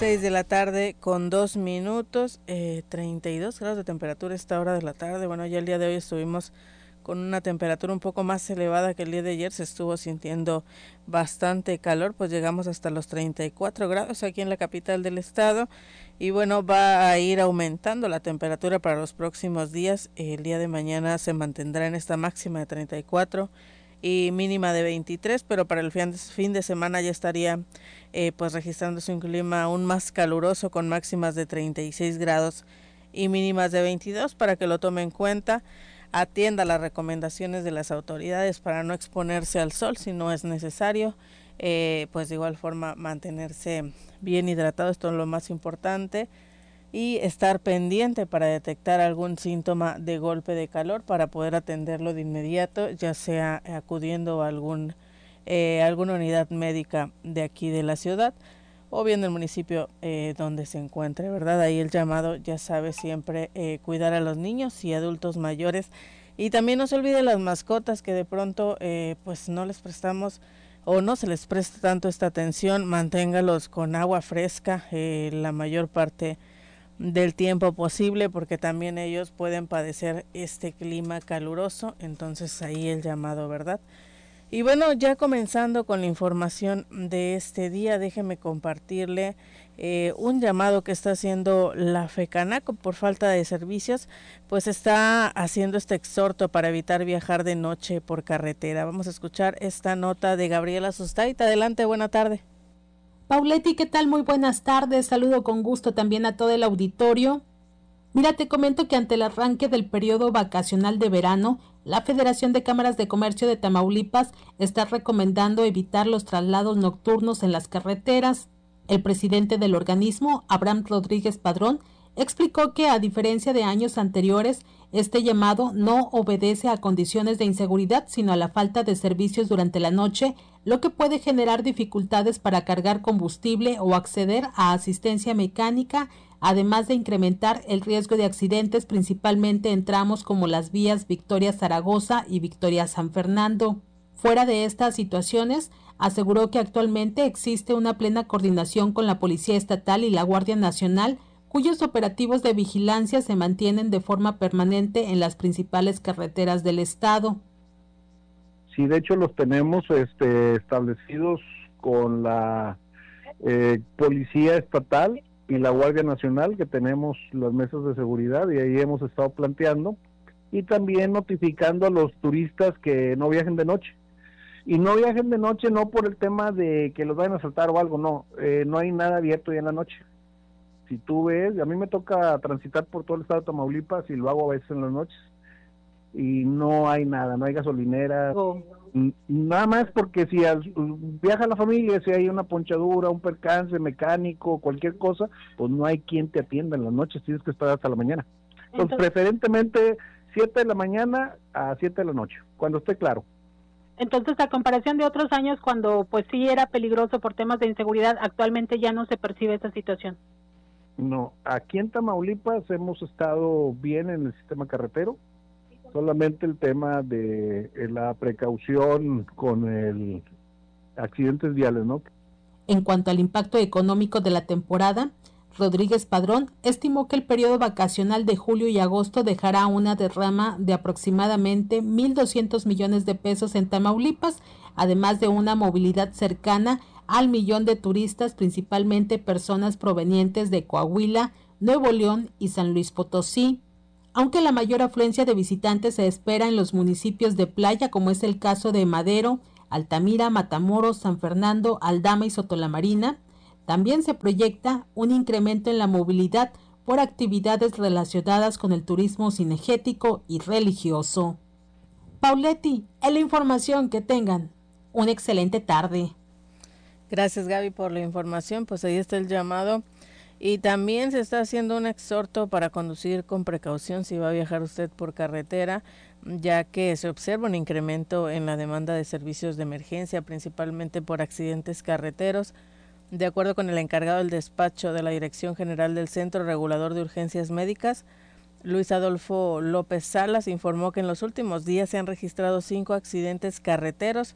6 de la tarde con 2 minutos, 32 grados de temperatura a esta hora de la tarde. Bueno, ya el día de hoy estuvimos con una temperatura un poco más elevada que el día de ayer, se estuvo sintiendo bastante calor, pues llegamos hasta los 34 grados aquí en la capital del estado y bueno, va a ir aumentando la temperatura para los próximos días. El día de mañana se mantendrá en esta máxima de 34 y mínima de 23, pero para el fin de semana ya estaría pues registrándose un clima aún más caluroso con máximas de 36 grados y mínimas de 22, para que lo tome en cuenta, atienda las recomendaciones de las autoridades para no exponerse al sol si no es necesario, pues de igual forma mantenerse bien hidratado, esto es lo más importante, y estar pendiente para detectar algún síntoma de golpe de calor para poder atenderlo de inmediato, ya sea acudiendo a alguna unidad médica de aquí de la ciudad o bien del municipio donde se encuentre, ¿verdad? Ahí el llamado, ya sabe, siempre cuidar a los niños y adultos mayores, y también no se olvide las mascotas que de pronto pues no les prestamos o no se les presta tanto esta atención. Manténgalos con agua fresca la mayor parte del tiempo posible, porque también ellos pueden padecer este clima caluroso, entonces ahí el llamado, ¿verdad? Y bueno, ya comenzando con la información de este día, déjeme compartirle un llamado que está haciendo la FECANACO por falta de servicios, pues está haciendo este exhorto para evitar viajar de noche por carretera. Vamos a escuchar esta nota de Gabriela Sustaita. Adelante, buena tarde. Pauleti, ¿qué tal? Muy buenas tardes. Saludo con gusto también a todo el auditorio. Mira, te comento que ante el arranque del periodo vacacional de verano, la Federación de Cámaras de Comercio de Tamaulipas está recomendando evitar los traslados nocturnos en las carreteras. El presidente del organismo, Abraham Rodríguez Padrón, explicó que a diferencia de años anteriores, este llamado no obedece a condiciones de inseguridad, sino a la falta de servicios durante la noche, lo que puede generar dificultades para cargar combustible o acceder a asistencia mecánica, además de incrementar el riesgo de accidentes, principalmente en tramos como las vías Victoria-Zaragoza y Victoria-San Fernando. Fuera de estas situaciones, aseguró que actualmente existe una plena coordinación con la Policía Estatal y la Guardia Nacional, cuyos operativos de vigilancia se mantienen de forma permanente en las principales carreteras del estado. Sí, de hecho los tenemos establecidos con la Policía Estatal y la Guardia Nacional, que tenemos las mesas de seguridad y ahí hemos estado planteando, y también notificando a los turistas que no viajen de noche. Y no viajen de noche no por el tema de que los vayan a asaltar o algo, no, no hay nada abierto ya en la noche. Si tú ves, a mí me toca transitar por todo el estado de Tamaulipas y lo hago a veces en las noches, y no hay nada, no hay gasolineras, nada más, porque si viaja la familia, si hay una ponchadura, un percance mecánico, cualquier cosa, pues no hay quien te atienda en las noches, tienes que esperar hasta la mañana. Entonces preferentemente 7 de la mañana a 7 de la noche, cuando esté claro. Entonces, a comparación de otros años, cuando pues sí era peligroso por temas de inseguridad, actualmente ya no se percibe esa situación. No, aquí en Tamaulipas hemos estado bien en el sistema carretero, solamente el tema de la precaución con el accidentes viales, ¿no? En cuanto al impacto económico de la temporada, Rodríguez Padrón estimó que el periodo vacacional de julio y agosto dejará una derrama de aproximadamente 1.200 millones de pesos en Tamaulipas, además de una movilidad cercana al 1.000.000 de turistas, principalmente personas provenientes de Coahuila, Nuevo León y San Luis Potosí. Aunque la mayor afluencia de visitantes se espera en los municipios de playa, como es el caso de Madero, Altamira, Matamoros, San Fernando, Aldama y Sotolamarina, también se proyecta un incremento en la movilidad por actividades relacionadas con el turismo cinegético y religioso. Pauleti, es la información que tengan. Una excelente tarde. Gracias, Gaby, por la información. Pues ahí está el llamado. Y también se está haciendo un exhorto para conducir con precaución si va a viajar usted por carretera, ya que se observa un incremento en la demanda de servicios de emergencia, principalmente por accidentes carreteros. De acuerdo con el encargado del despacho de la Dirección General del Centro Regulador de Urgencias Médicas, Luis Adolfo López Salas, informó que en los últimos días se han registrado 5 accidentes carreteros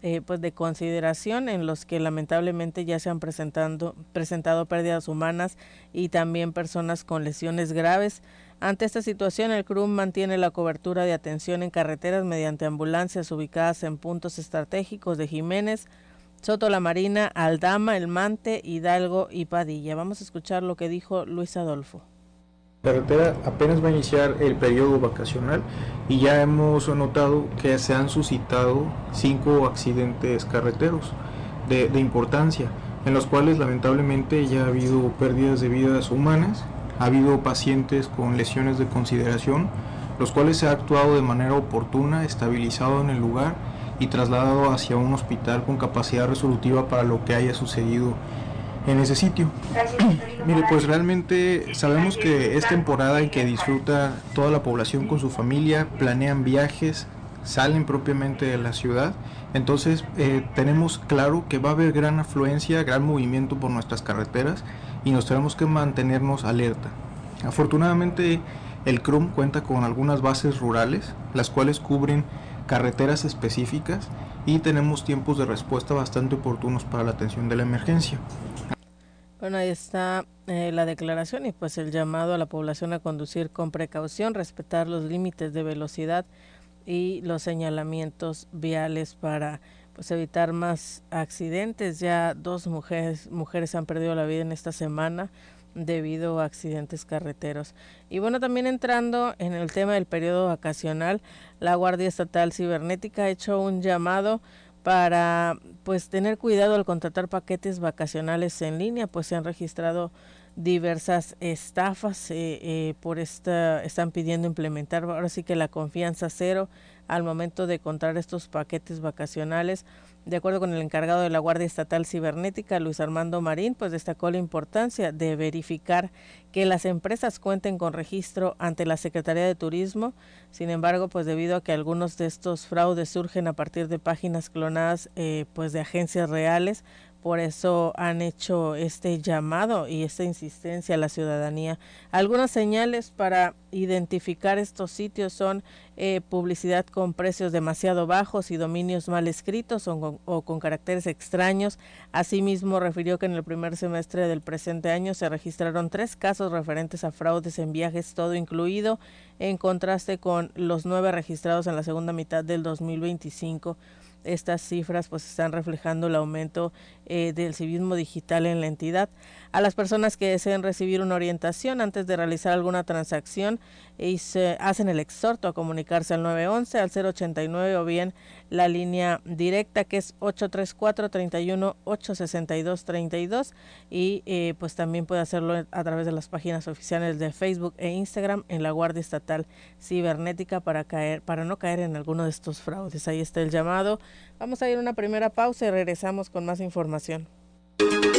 pues de consideración, en los que lamentablemente ya se han presentado pérdidas humanas y también personas con lesiones graves. Ante esta situación, el CRUM mantiene la cobertura de atención en carreteras mediante ambulancias ubicadas en puntos estratégicos de Jiménez, Soto la Marina, Aldama, El Mante, Hidalgo y Padilla. Vamos a escuchar lo que dijo Luis Adolfo. La carretera apenas va a iniciar el periodo vacacional y ya hemos notado que se han suscitado 5 accidentes carreteros de importancia, en los cuales lamentablemente ya ha habido pérdidas de vidas humanas, ha habido pacientes con lesiones de consideración, los cuales se ha actuado de manera oportuna, estabilizado en el lugar y trasladado hacia un hospital con capacidad resolutiva para lo que haya sucedido en ese sitio. Mire, pues realmente sabemos que es temporada en que disfruta toda la población con su familia, planean viajes, salen propiamente de la ciudad, entonces tenemos claro que va a haber gran afluencia, gran movimiento por nuestras carreteras y nos tenemos que mantenernos alerta. Afortunadamente el CRUM cuenta con algunas bases rurales, las cuales cubren carreteras específicas y tenemos tiempos de respuesta bastante oportunos para la atención de la emergencia. Bueno, ahí está la declaración y pues el llamado a la población a conducir con precaución, respetar los límites de velocidad y los señalamientos viales para pues evitar más accidentes. Ya 2 mujeres han perdido la vida en esta semana debido a accidentes carreteros. Y bueno, también entrando en el tema del periodo vacacional, la Guardia Estatal Cibernética ha hecho un llamado para pues tener cuidado al contratar paquetes vacacionales en línea, pues se han registrado diversas estafas, están pidiendo implementar ahora sí que la confianza cero al momento de contratar estos paquetes vacacionales. De acuerdo con el encargado de la Guardia Estatal Cibernética, Luis Armando Marín, pues destacó la importancia de verificar que las empresas cuenten con registro ante la Secretaría de Turismo. Sin embargo, pues debido a que algunos de estos fraudes surgen a partir de páginas clonadas pues de agencias reales, por eso han hecho este llamado y esta insistencia a la ciudadanía. Algunas señales para identificar estos sitios son publicidad con precios demasiado bajos y dominios mal escritos o con caracteres extraños. Asimismo, refirió que en el primer semestre del presente año se registraron 3 casos referentes a fraudes en viajes todo incluido, en contraste con los 9 registrados en la segunda mitad del 2025. Estas cifras pues están reflejando el aumento del civismo digital en la entidad. A las personas que deseen recibir una orientación antes de realizar alguna transacción hacen el exhorto a comunicarse al 911, al 089 o bien la línea directa que es 834-31-862-32 y pues también puede hacerlo a través de las páginas oficiales de Facebook e Instagram en la Guardia Estatal Cibernética para no caer en alguno de estos fraudes. Ahí está el llamado. Vamos a ir a una primera pausa y regresamos con más información.